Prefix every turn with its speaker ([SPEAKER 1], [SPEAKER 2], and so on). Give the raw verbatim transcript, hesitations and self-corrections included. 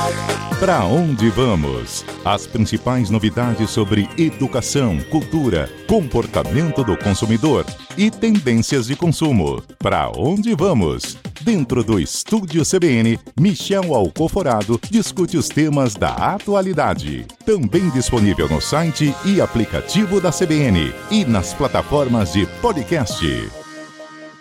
[SPEAKER 1] Pra onde vamos? As principais novidades sobre educação, cultura, comportamento do consumidor e tendências de consumo. Pra onde vamos? Dentro do Estúdio C B N, Michel Alcoforado discute os temas da atualidade. Também disponível no site e aplicativo da C B N e nas plataformas de podcast.